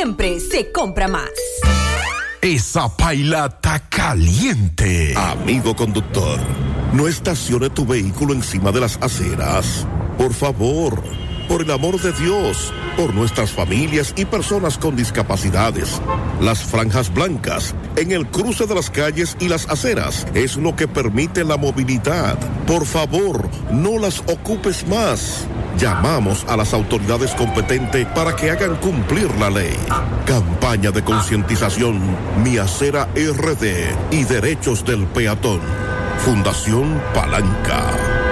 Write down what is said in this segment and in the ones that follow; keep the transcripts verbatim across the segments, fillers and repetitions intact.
siempre se compra más. Esa paila está caliente. Amigo conductor, no estacione tu vehículo encima de las aceras. Por favor, por el amor de Dios, por nuestras familias y personas con discapacidades. Las franjas blancas en el cruce de las calles y las aceras es lo que permite la movilidad. Por favor, no las ocupes más. Llamamos a las autoridades competentes para que hagan cumplir la ley. Campaña de concientización, Mi Acera R D y Derechos del Peatón. Fundación Palanca.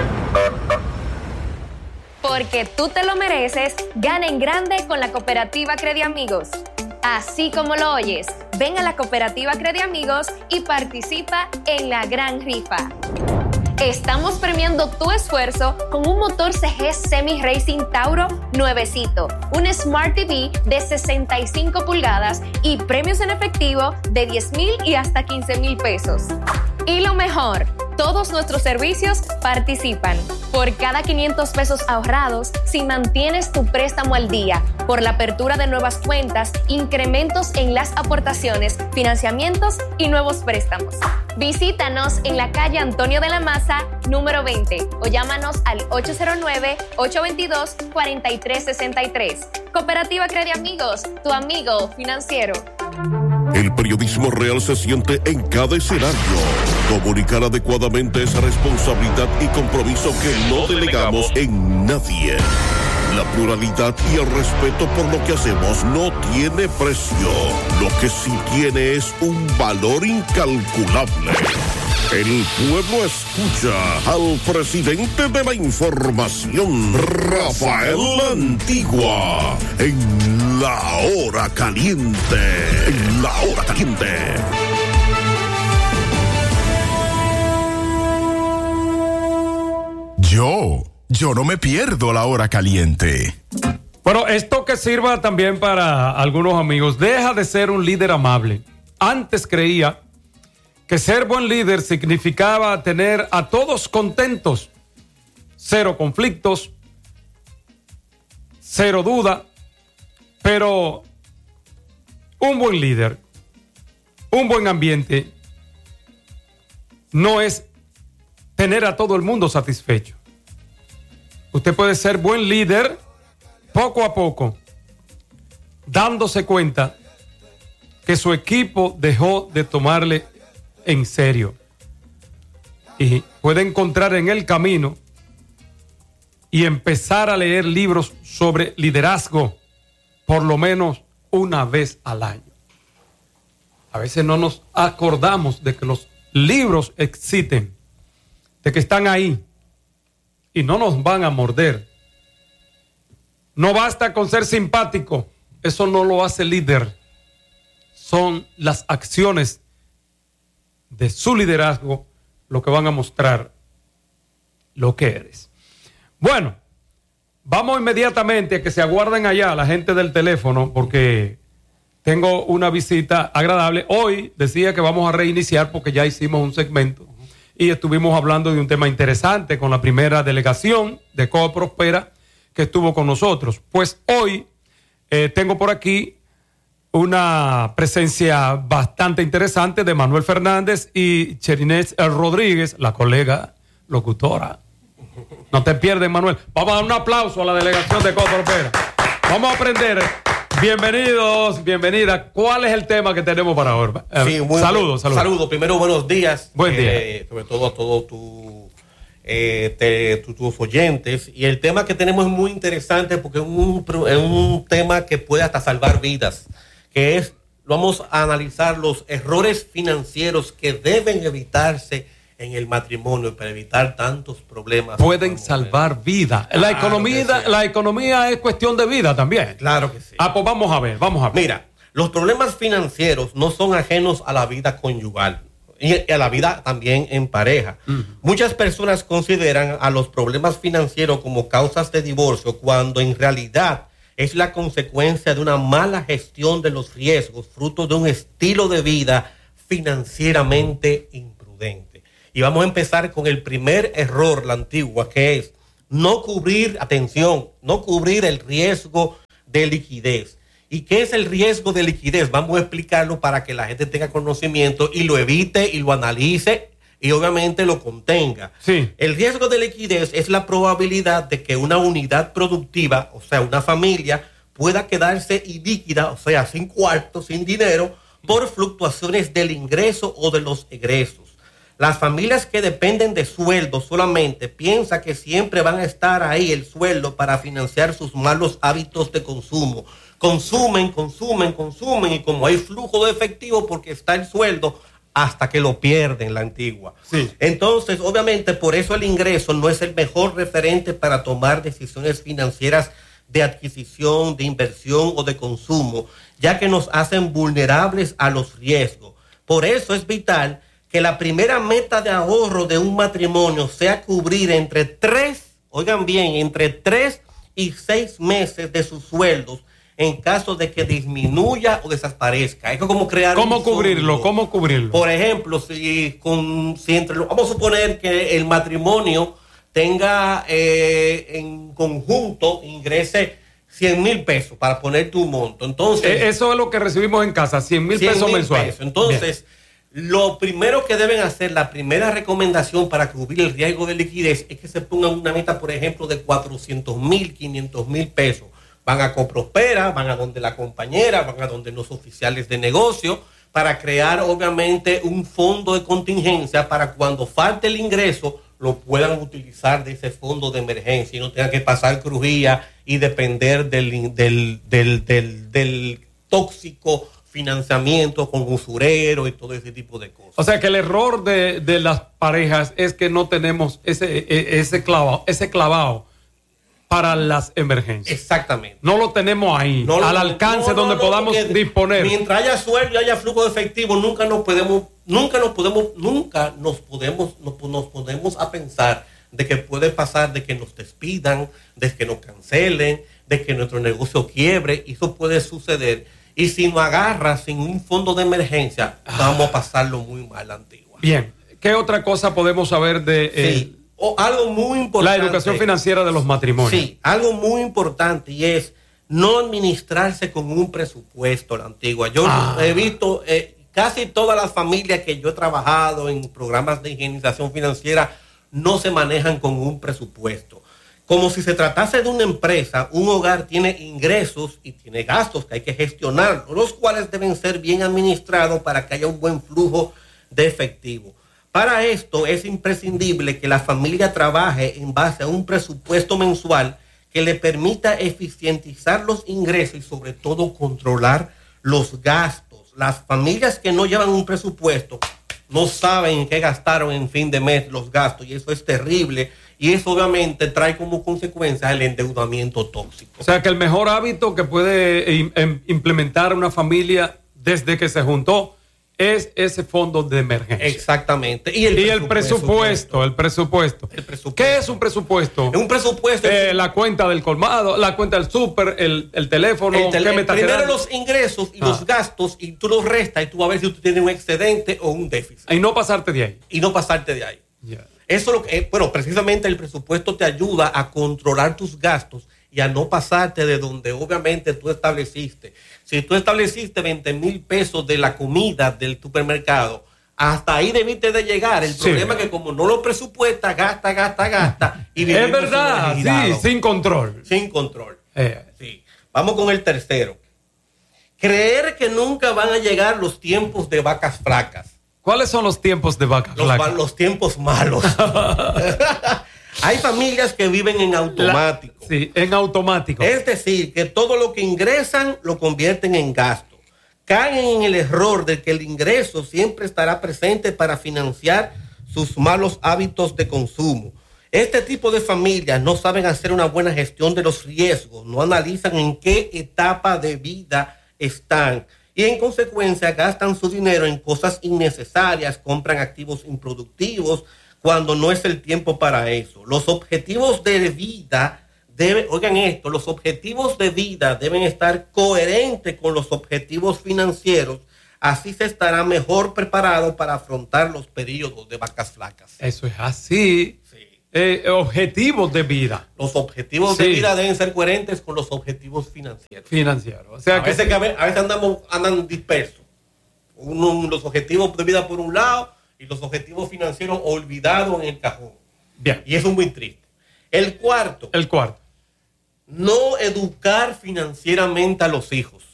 Porque tú te lo mereces, gana en grande con la Cooperativa Crediamigos. Así como lo oyes, ven a la Cooperativa Crediamigos y participa en la gran rifa. Estamos premiando tu esfuerzo con un motor C G Semi Racing Tauro nuevecito, un Smart T V de sesenta y cinco pulgadas y premios en efectivo de diez mil y hasta quince mil pesos. Y lo mejor, todos nuestros servicios participan. Por cada quinientos pesos ahorrados, si mantienes tu préstamo al día, por la apertura de nuevas cuentas, incrementos en las aportaciones, financiamientos y nuevos préstamos. Visítanos en la calle Antonio de la Maza, número veinte, o llámanos al ocho cero nueve, ocho dos dos, cuatro tres seis tres. Cooperativa Crediamigos, tu amigo financiero. El periodismo real se siente en cada escenario. Comunicar adecuadamente esa responsabilidad y compromiso que no delegamos en nadie. La pluralidad y el respeto por lo que hacemos no tiene precio. Lo que sí tiene es un valor incalculable. El pueblo escucha al presidente de la información, Rafael Antigua, en La Hora Caliente. En La Hora Caliente. Yo, yo no me pierdo La Hora Caliente. Bueno, esto que sirva también para algunos amigos. Deja de ser un líder amable. Antes creía que ser buen líder significaba tener a todos contentos, cero conflictos, cero duda, pero un buen líder, un buen ambiente, no es tener a todo el mundo satisfecho. Usted puede ser buen líder poco a poco, dándose cuenta que su equipo dejó de tomarle en serio. Y puede encontrar en el camino y empezar a leer libros sobre liderazgo por lo menos una vez al año. A veces no nos acordamos de que los libros existen, de que están ahí y no nos van a morder. No basta con ser simpático, eso no lo hace líder. Son las acciones de su liderazgo lo que van a mostrar lo que eres. Bueno, vamos inmediatamente a que se aguarden allá la gente del teléfono porque tengo una visita agradable. Hoy decía que vamos a reiniciar porque ya hicimos un segmento y estuvimos hablando de un tema interesante con la primera delegación de Coop Prospera que estuvo con nosotros. Pues hoy eh, tengo por aquí una presencia bastante interesante de Manuel Fernández y Cherinés Rodríguez, la colega locutora. No te pierdes, Manuel. Vamos a dar un aplauso a la delegación de Coop Prospera. Vamos a aprender. Bienvenidos, bienvenida. ¿Cuál es el tema que tenemos para ahora? Sí, muy saludos, saludos. Saludos. Primero, buenos días. Buen día. Eh, sobre todo a todos tu, eh, te, tu, tus oyentes. Y el tema que tenemos es muy interesante porque es un, es un tema que puede hasta salvar vidas. Que es, vamos a analizar los errores financieros que deben evitarse en el matrimonio para evitar tantos problemas. Pueden salvar vida. Claro, la economía, la economía es cuestión de vida también. Claro que sí. Ah, pues vamos a ver, vamos a ver. Mira, los problemas financieros no son ajenos a la vida conyugal y a la vida también en pareja. Uh-huh. Muchas personas consideran a los problemas financieros como causas de divorcio cuando en realidad es la consecuencia de una mala gestión de los riesgos, fruto de un estilo de vida financieramente imprudente. Y vamos a empezar con el primer error, la antigua, que es no cubrir, atención, no cubrir el riesgo de liquidez. ¿Y qué es el riesgo de liquidez? Vamos a explicarlo para que la gente tenga conocimiento y lo evite y lo analice y obviamente lo contenga. Sí. El riesgo de liquidez es la probabilidad de que una unidad productiva, o sea, una familia, pueda quedarse ilíquida, o sea, sin cuarto, sin dinero, por fluctuaciones del ingreso o de los egresos. Las familias que dependen de sueldo solamente piensan que siempre van a estar ahí el sueldo para financiar sus malos hábitos de consumo. Consumen, consumen, consumen y como hay flujo de efectivo porque está el sueldo hasta que lo pierden, la antigua. Sí. Entonces, obviamente, por eso el ingreso no es el mejor referente para tomar decisiones financieras de adquisición, de inversión o de consumo, ya que nos hacen vulnerables a los riesgos. Por eso es vital que la primera meta de ahorro de un matrimonio sea cubrir entre tres, oigan bien, entre tres y seis meses de sus sueldos en caso de que disminuya o desaparezca. Es como crear ¿Cómo un cubrirlo? fondo. ¿Cómo cubrirlo? Por ejemplo, si, con, si entre, vamos a suponer que el matrimonio tenga eh, en conjunto ingrese cien mil pesos para poner tu monto. Entonces, Eh, eso es lo que recibimos en casa, cien mil pesos mensuales. Entonces, bien, lo primero que deben hacer, la primera recomendación para cubrir el riesgo de liquidez es que se pongan una meta, por ejemplo, de cuatrocientos mil, quinientos mil pesos. Van a Coprospera, van a donde la compañera, van a donde los oficiales de negocio para crear, obviamente, un fondo de contingencia para cuando falte el ingreso lo puedan utilizar de ese fondo de emergencia y no tengan que pasar crujía y depender del, del, del, del, del tóxico financiamiento con usurero y todo ese tipo de cosas. O sea que el error de, de las parejas es que no tenemos ese, ese clavado, ese clavado para las emergencias. Exactamente. No lo tenemos ahí, no al lo, alcance no, no, donde no, podamos disponer. Mientras haya sueldo y haya flujo de efectivo, nunca nos podemos, nunca nos podemos, nunca nos podemos, nos, nos podemos a pensar de que puede pasar de que nos despidan, de que nos cancelen, de que nuestro negocio quiebre, y eso puede suceder. Y si nos agarra sin un fondo de emergencia, ah. vamos a pasarlo muy mal, Antigua. Bien, ¿qué otra cosa podemos saber de eh, sí. o algo muy importante? La educación financiera de los matrimonios. Sí, algo muy importante y es no administrarse con un presupuesto, la Antigua. Yo ah. he visto eh, casi todas las familias que yo he trabajado en programas de higienización financiera no se manejan con un presupuesto. Como si se tratase de una empresa, un hogar tiene ingresos y tiene gastos que hay que gestionar, los cuales deben ser bien administrados para que haya un buen flujo de efectivo. Para esto es imprescindible que la familia trabaje en base a un presupuesto mensual que le permita eficientizar los ingresos y sobre todo controlar los gastos. Las familias que no llevan un presupuesto no saben en qué gastaron en fin de mes los gastos y eso es terrible. Y eso obviamente trae como consecuencia el endeudamiento tóxico. O sea que el mejor hábito que puede implementar una familia desde que se juntó es ese fondo de emergencia. Exactamente. Y el, y el presupuesto, el presupuesto. El presupuesto. ¿Qué es un presupuesto? Un presupuesto. Eh, es... La cuenta del colmado, la cuenta del súper, el, el teléfono. El tele... ¿Qué me está Primero quedando? los ingresos y ah. los gastos y tú los restas y tú a ver si tú tienes un excedente o un déficit. Y no pasarte de ahí. Y no pasarte de ahí. Yeah. Eso es lo que, bueno, precisamente el presupuesto te ayuda a controlar tus gastos y a no pasarte de donde obviamente tú estableciste. Si tú estableciste veinte mil pesos de la comida del supermercado, hasta ahí debiste de llegar. El sí. problema es que como no lo presupuesta, gasta, gasta, gasta. Y es verdad, sí, sin control. Sin control. Eh. Sí. Vamos con el tercero. Creer que nunca van a llegar los tiempos de vacas flacas. ¿Cuáles son los tiempos de vacas los, flacas? Los tiempos malos. Hay familias que viven en automático. La, sí, en automático. Es decir, que todo lo que ingresan lo convierten en gasto. Caen en el error de que el ingreso siempre estará presente para financiar sus malos hábitos de consumo. Este tipo de familias no saben hacer una buena gestión de los riesgos, no analizan en qué etapa de vida están y en consecuencia gastan su dinero en cosas innecesarias, compran activos improductivos cuando no es el tiempo para eso. Los objetivos de vida deben, oigan esto, los objetivos de vida deben estar coherentes con los objetivos financieros, así se estará mejor preparado para afrontar los periodos de vacas flacas. Eso es así. Sí. eh, objetivos de vida. Los objetivos Sí. de vida deben ser coherentes con los objetivos financieros. Financieros. O sea, a, que veces, que a veces a veces andamos andan dispersos. Uno, los objetivos de vida por un lado y los objetivos financieros olvidados en el cajón. Bien. Y eso es muy triste. El cuarto, El cuarto. no educar financieramente a los hijos.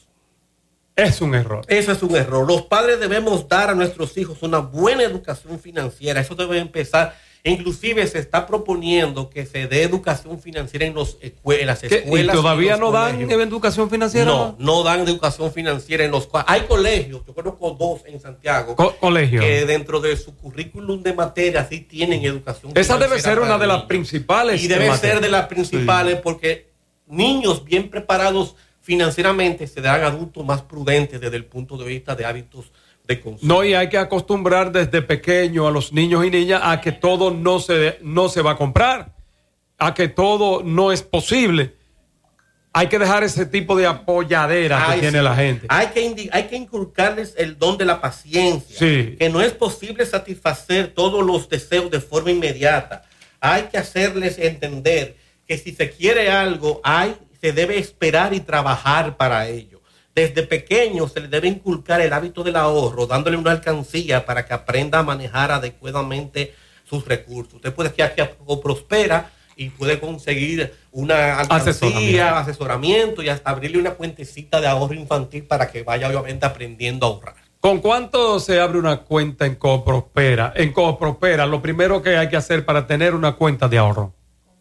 Es un error. Eso es un error. Los padres debemos dar a nuestros hijos una buena educación financiera. Eso debe empezar. Inclusive se está proponiendo que se dé educación financiera en, los escue- en las ¿Qué? escuelas. ¿Y todavía los no dan colegios. educación financiera? No, no dan educación financiera en los cua- Hay colegios, yo conozco dos en Santiago, Co- colegio. que dentro de su currículum de materias sí tienen educación Esa financiera. debe ser para una de las niños. principales. Y debe materias. ser de las principales porque niños bien preparados financieramente serán adultos más prudentes desde el punto de vista de hábitos de consumo. No, y hay que acostumbrar desde pequeño a los niños y niñas a que todo no se, no se va a comprar, a que todo no es posible. Hay que dejar ese tipo de apoyadera que Ay, tiene sí. la gente. Hay que, indi- hay que inculcarles el don de la paciencia. Sí. Que no es posible satisfacer todos los deseos de forma inmediata. Hay que hacerles entender que si se quiere algo, hay, se debe esperar y trabajar para ello. Desde pequeño se le debe inculcar el hábito del ahorro, dándole una alcancía para que aprenda a manejar adecuadamente sus recursos. Usted puede que aquí prospera y puede conseguir una alcancía, Asesoramiento. asesoramiento y hasta abrirle una cuentecita de ahorro infantil para que vaya obviamente aprendiendo a ahorrar. ¿Con cuánto se abre una cuenta en Coprospera? En Coprospera, lo primero que hay que hacer para tener una cuenta de ahorro.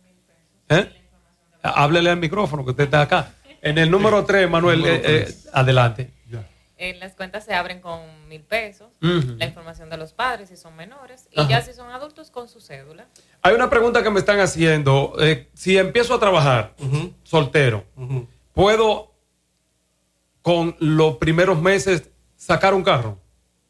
¿Eh? Háblele al micrófono que usted está acá. En el número tres, Manuel, Número eh, eh, tres. adelante. Eh, las cuentas se abren con mil pesos, Ujú. la información de los padres si son menores, y Ajá. ya si son adultos con su cédula. Hay una pregunta que me están haciendo. Eh, si empiezo a trabajar Ujú. soltero, Ujú. ¿puedo con los primeros meses sacar un carro?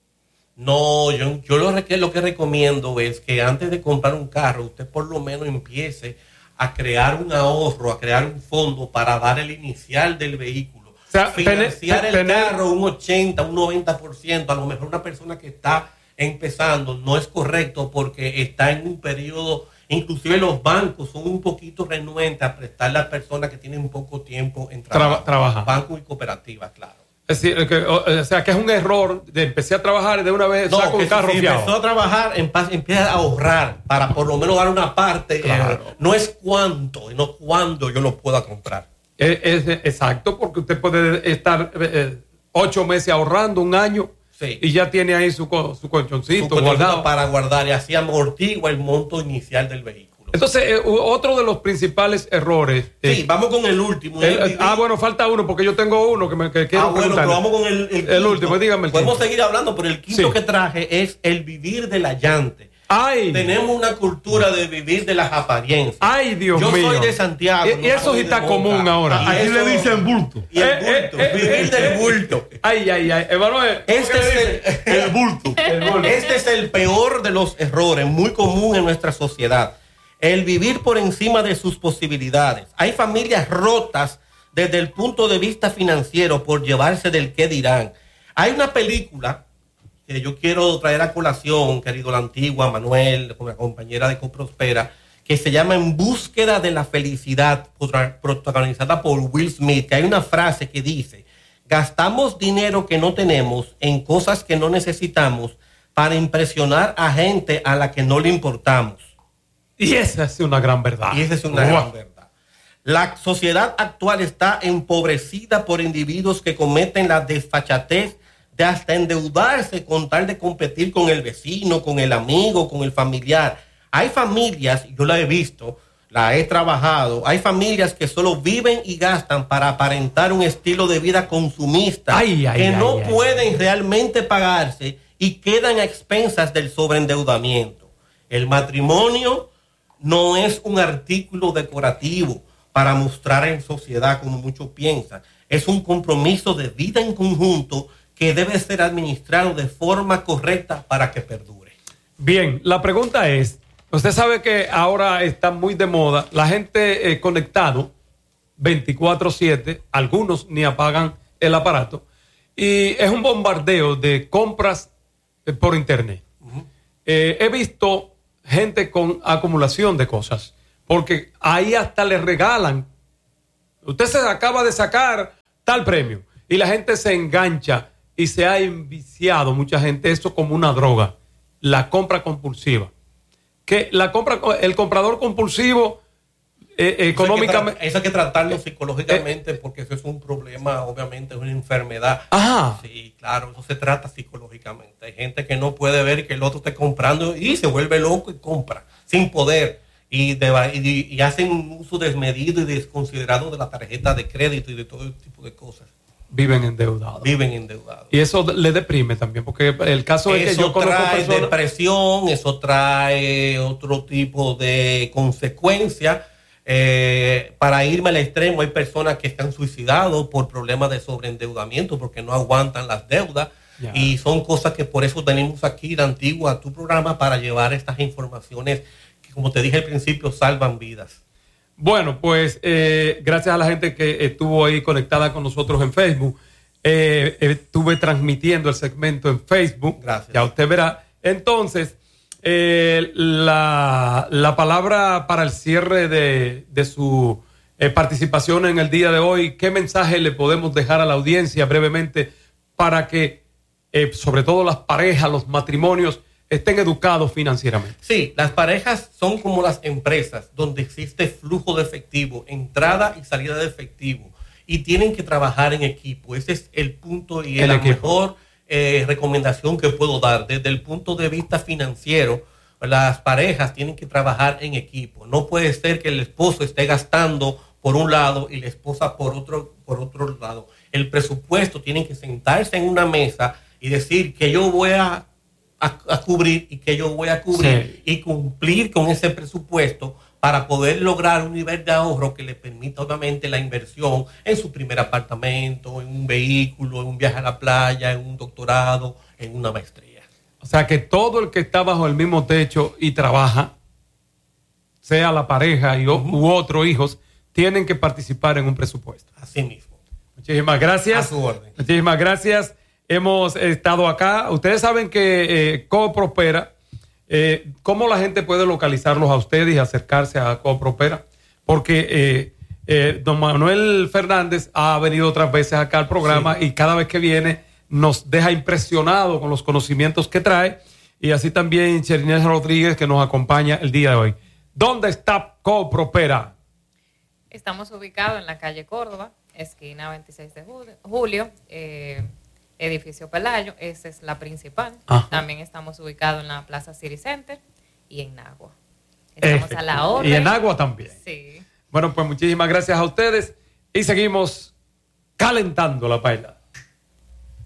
No, yo, yo lo, que, lo que recomiendo es que antes de comprar un carro, usted por lo menos empiece a crear un ahorro, a crear un fondo para dar el inicial del vehículo. O sea, Financiar tener- el tener- carro un ochenta, un noventa por ciento. A lo mejor una persona que está empezando no es correcto porque está en un periodo, inclusive los bancos son un poquito renuentes a prestarle a personas que tienen poco tiempo en trabajo. Traba- trabajar. Bancos y cooperativas, claro. Es decir, que, o, o sea, que es un error de empecé a trabajar y de una vez saco que un carro si fiado. empezó a trabajar, en paz, empieza a ahorrar para por lo menos dar una parte. Claro. eh, no es cuánto, no cuándo yo lo pueda comprar. Es, es- exacto, porque usted puede estar eh, eh, ocho meses ahorrando, un año, Sí. y ya tiene ahí su, co- su Su colchoncito cotización guardado. para guardar y así amortigua el monto inicial del vehículo. Entonces, eh, u- otro de los principales errores. eh, Sí, vamos con el último. el- el- ah, bueno, falta uno, porque yo tengo uno que me que quiero Ah, bueno, preguntarle. pero vamos con el, el, El quinto. último, dígame el Podemos quinto. seguir hablando, pero el quinto Sí. que traje es el vivir de la llante. ¡Ay! Tenemos una cultura de vivir de las apariencias. ¡Ay, Dios Yo mío! soy de Santiago. Y, y no eso soy sí de está Moca. común ahora. Y Ah, Aquí eso- le dicen bulto. Y el Eh, eh, bulto, eh, vivir eh, del eh, bulto. ¡Ay, ay, ay! Emanuel, ¿cómo Este que le es, dice? el, El bulto. El bulto. este es el peor de los errores, muy común en nuestra sociedad. El vivir por encima de sus posibilidades. Hay familias rotas desde el punto de vista financiero por llevarse del qué dirán. Hay una película que yo quiero traer a colación, querido la antigua, Manuel, con la compañera de Coprospera, que se llama En búsqueda de la felicidad, protra- protagonizada por Will Smith, que hay una frase que dice, gastamos dinero que no tenemos en cosas que no necesitamos para impresionar a gente a la que no le importamos. Y esa es una gran verdad. Y esa es una Wow. gran verdad. La sociedad actual está empobrecida por individuos que cometen la desfachatez de hasta endeudarse con tal de competir con el vecino, con el amigo, con el familiar. Hay familias, yo la he visto, la he trabajado, hay familias que solo viven y gastan para aparentar un estilo de vida consumista Ay, ay, que ay, no ay, pueden realmente pagarse y quedan a expensas del sobreendeudamiento. El matrimonio no es un artículo decorativo para mostrar en sociedad como muchos piensan. Es un compromiso de vida en conjunto que debe ser administrado de forma correcta para que perdure. Bien, la pregunta es, usted sabe que ahora está muy de moda la gente eh, conectado veinticuatro siete, algunos ni apagan el aparato, y es un bombardeo de compras eh, por internet. Eh, he visto gente con acumulación de cosas, porque ahí hasta le regalan. Usted se acaba de sacar tal premio y la gente se engancha y se ha enviciado mucha gente esto como una droga, la compra compulsiva. Que la compra, el comprador compulsivo eh, económicamente... Eso hay que tratarlo psicológicamente, porque eso es un problema, obviamente es una enfermedad. Ajá. Sí, claro, eso se trata psicológicamente. Hay gente que no puede ver que el otro esté comprando y se vuelve loco y compra sin poder. Y, de, y, y hacen un uso desmedido y desconsiderado de la tarjeta de crédito y de todo tipo de cosas. Viven endeudados. Viven endeudados. Y eso le deprime también, porque el caso es que yo conozco trae personas... depresión, eso trae otro tipo de consecuencias. Eh, para irme al extremo, hay personas que están suicidados por problemas de sobreendeudamiento, porque no aguantan las deudas. Ya. Y son cosas que por eso tenemos aquí la Antigua, a tu programa, para llevar estas informaciones que, como te dije al principio, salvan vidas. Bueno, pues eh, gracias a la gente que estuvo ahí conectada con nosotros en Facebook. Eh, estuve transmitiendo el segmento en Facebook. Gracias. Ya usted verá. Entonces, eh, la, la palabra para el cierre de, de su eh, participación en el día de hoy, ¿qué mensaje le podemos dejar a la audiencia brevemente para que, eh, sobre todo las parejas, los matrimonios, estén educados financieramente? Sí, las parejas son como las empresas, donde existe flujo de efectivo, entrada y salida de efectivo, y tienen que trabajar en equipo. Ese es el punto y el la equipo. mejor eh, recomendación que puedo dar. Desde el punto de vista financiero, las parejas tienen que trabajar en equipo. No puede ser que el esposo esté gastando por un lado y la esposa por otro, por otro lado. El presupuesto, tienen que sentarse en una mesa y decir que yo voy a A, a cubrir y que yo voy a cubrir, sí, y cumplir con ese presupuesto para poder lograr un nivel de ahorro que le permita obviamente la inversión en su primer apartamento, en un vehículo, en un viaje a la playa, en un doctorado, en una maestría. O sea que todo el que está bajo el mismo techo y trabaja, sea la pareja y, uh-huh, u otros hijos, tienen que participar en un presupuesto. Así mismo. Muchísimas gracias. A su orden. Muchísimas gracias. Hemos estado acá. Ustedes saben que eh, CoProspera, eh, ¿cómo la gente puede localizarlos a ustedes y acercarse a CoProspera? Porque eh, eh, don Manuel Fernández ha venido otras veces acá al programa, sí, y cada vez que viene nos deja impresionado con los conocimientos que trae, y así también Cherinés Rodríguez, que nos acompaña el día de hoy. ¿Dónde está CoProspera? Estamos ubicados en la calle Córdoba, esquina veintiséis de julio, eh, edificio Pelayo, esa es la principal. Ajá. También estamos ubicados en la Plaza City Center y en Nagua. Estamos a la orden. Y en Nagua también. Sí. Bueno, pues muchísimas gracias a ustedes y seguimos calentando la paila.